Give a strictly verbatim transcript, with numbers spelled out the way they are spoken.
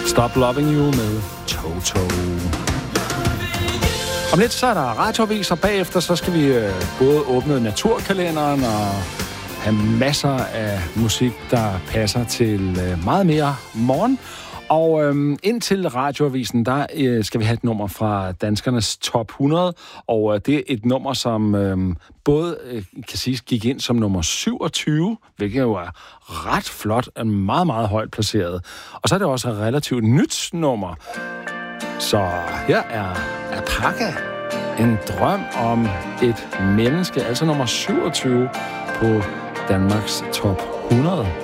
Stop Loving You med Toto. Om lidt så er der radioavis, og bagefter så skal vi øh, både åbne naturkalenderen og have masser af musik, der passer til øh, meget mere morgen. Og øhm, indtil radioavisen, der øh, skal vi have et nummer fra danskernes top hundrede, og øh, det er et nummer, som øh, både øh, kan siges gik ind som nummer syvogtyve, hvilket jo er ret flot og meget, meget højt placeret. Og så er det også et relativt nyt nummer. Så her er Apaka, en drøm om et menneske, altså nummer syvogtyve på Danmarks top hundrede.